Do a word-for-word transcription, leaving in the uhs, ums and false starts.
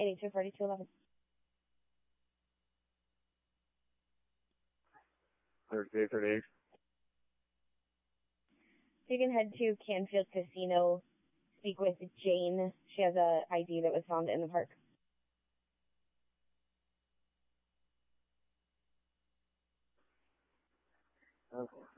eighty-two forty-two eleven. Thursday, thirty-eight. You can head to Canfield Casino, speak with Jane. She has a I D that was found in the park. Okay.